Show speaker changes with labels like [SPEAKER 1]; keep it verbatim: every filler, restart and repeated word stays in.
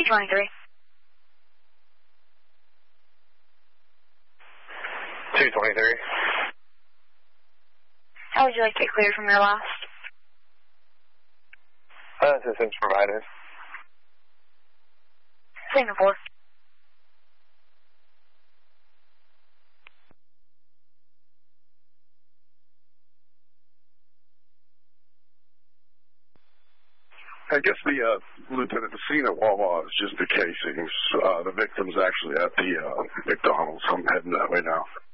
[SPEAKER 1] twenty-three.
[SPEAKER 2] two twenty-three.
[SPEAKER 1] How would you like to get cleared from your last?
[SPEAKER 2] Uh, assistance provided.
[SPEAKER 1] Signal four.
[SPEAKER 3] I guess the uh, Lieutenant, the scene at Wawa is just the casings. Uh, the victim's actually at the uh, McDonald's. I'm heading that way now.